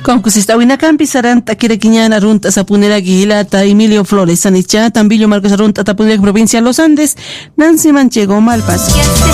Conquista Winacampi Saranta Quirequiñana Runta Sapunera Guilata Emilio Flores Sanicha Tambillo Marcos Arunta Tapunera Provincia Los Andes Nancy Manchego Malpas.